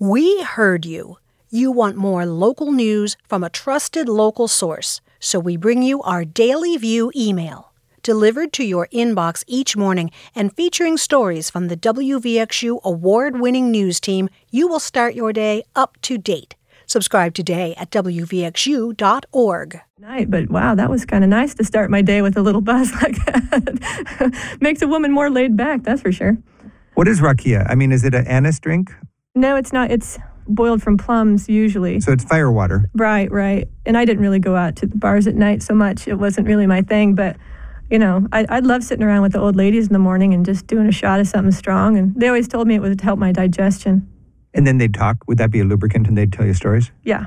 We heard you. You want more local news from a trusted local source, so we bring you our Daily View email. Delivered to your inbox each morning and featuring stories from the WVXU award-winning news team, you will start your day up to date. Subscribe today at WVXU.org. But wow, that was kind of nice to start my day with a little buzz like that. Makes a woman more laid back, that's for sure. What is rakia? I mean, is it an anise drink? No, it's not. It's boiled from plums, usually. So it's fire water. Right. And I didn't really go out to the bars at night so much. It wasn't really my thing, but, you know, I'd love sitting around with the old ladies in the morning and just doing a shot of something strong. And they always told me it would help my digestion. And then they'd talk? Would that be a lubricant and they'd tell you stories? Yeah.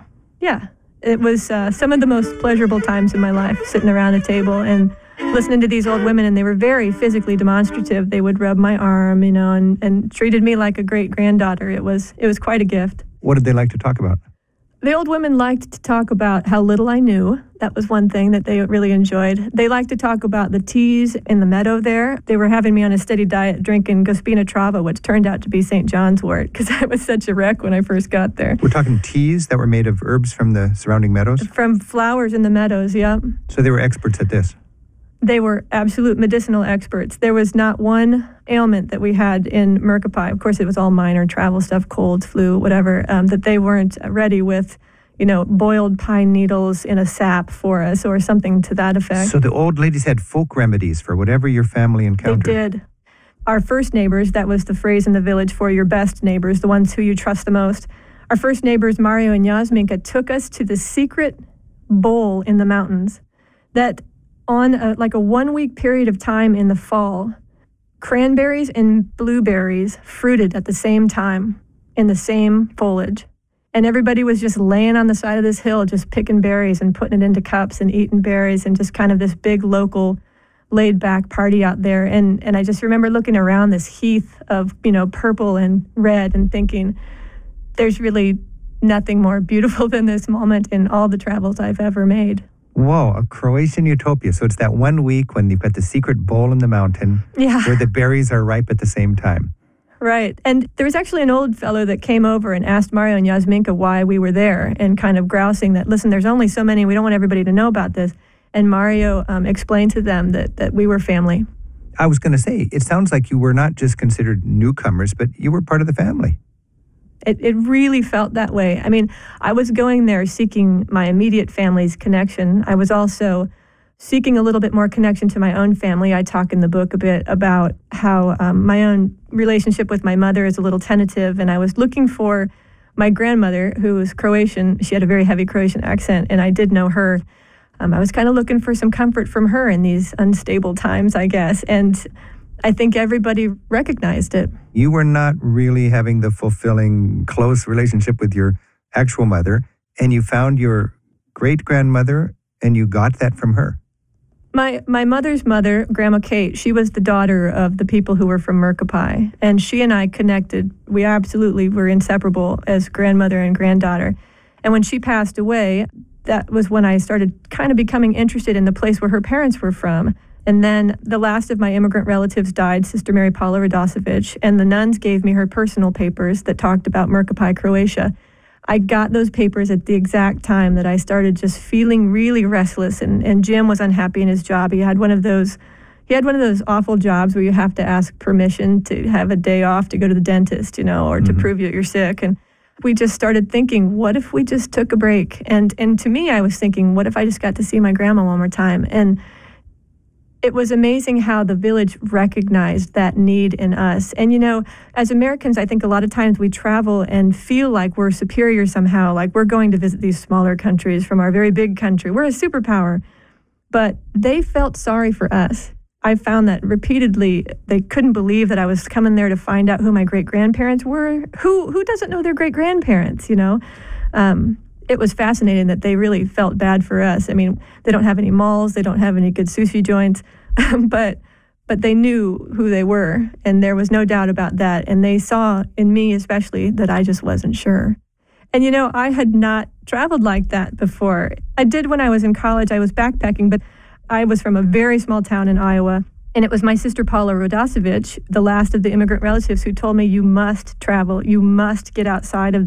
It was some of the most pleasurable times in my life, sitting around a table and listening to these old women, and they were very physically demonstrative. They would rub my arm, you know, and treated me like a great-granddaughter. It was quite a gift. What did they like to talk about? The old women liked to talk about how little I knew. That was one thing that they really enjoyed. They liked to talk about the teas in the meadow there. They were having me on a steady diet drinking Gospina Trava, which turned out to be St. John's wort, because I was such a wreck when I first got there. We're talking teas that were made of herbs from the surrounding meadows? From flowers in the meadows, yeah. So they were experts at this? They were absolute medicinal experts. There was not one ailment that we had in Mercapie. Of course, it was all minor travel stuff, cold, flu, whatever, that they weren't ready with, you know, boiled pine needles in a sap for us or something to that effect. So the old ladies had folk remedies for whatever your family encountered. They did. Our first neighbors, that was the phrase in the village for your best neighbors, the ones who you trust the most. Our first neighbors, Mario and Yasminka, took us to the secret bowl in the mountains that on a 1 week period of time in the fall, cranberries and blueberries fruited at the same time in the same foliage. And everybody was just laying on the side of this hill, just picking berries and putting it into cups and eating berries, and just kind of this big local laid back party out there. And I just remember looking around this heath of, you know, purple and red and thinking, there's really nothing more beautiful than this moment in all the travels I've ever made. Whoa, a Croatian utopia. So it's that 1 week when you've got the secret bowl in the mountain where the berries are ripe at the same time. Right. And there was actually an old fellow that came over and asked Mario and Yasminka why we were there, and kind of grousing that, listen, there's only so many, we don't want everybody to know about this. And Mario explained to them that we were family. I was going to say, it sounds like you were not just considered newcomers, but you were part of the family. It really felt that way. I mean, I was going there seeking my immediate family's connection. I was also seeking a little bit more connection to my own family. I talk in the book a bit about how my own relationship with my mother is a little tentative, and I was looking for my grandmother, who was Croatian. She had a very heavy Croatian accent, and I did know her. I was kind of looking for some comfort from her in these unstable times, I guess, and I think everybody recognized it. You were not really having the fulfilling, close relationship with your actual mother, and you found your great-grandmother, and you got that from her. My mother's mother, Grandma Kate, she was the daughter of the people who were from Mercapie, and she and I connected. We absolutely were inseparable as grandmother and granddaughter. And when she passed away, that was when I started kind of becoming interested in the place where her parents were from. And then the last of my immigrant relatives died, Sister Mary Paula Radosevich, and the nuns gave me her personal papers that talked about Mercapie, Croatia. I got those papers at the exact time that I started just feeling really restless, and Jim was unhappy in his job. He had one of those awful jobs where you have to ask permission to have a day off to go to the dentist, you know, or to prove that you're sick. And we just started thinking, what if we just took a break? And to me, I was thinking, what if I just got to see my grandma one more time? And it was amazing how the village recognized that need in us. And, you know, as Americans, I think a lot of times we travel and feel like we're superior somehow, like we're going to visit these smaller countries from our very big country. We're a superpower. But they felt sorry for us. I found that repeatedly. They couldn't believe that I was coming there to find out who my great-grandparents were. Who doesn't know their great-grandparents, you know? It was fascinating that they really felt bad for us. I mean, they don't have any malls, they don't have any good sushi joints, but they knew who they were, and there was no doubt about that. And they saw in me especially that I just wasn't sure. And, you know, I had not traveled like that before. I did when I was in college. I was backpacking, but I was from a very small town in Iowa. And it was my sister Paula Radosevich, the last of the immigrant relatives, who told me, you must travel. You must get outside of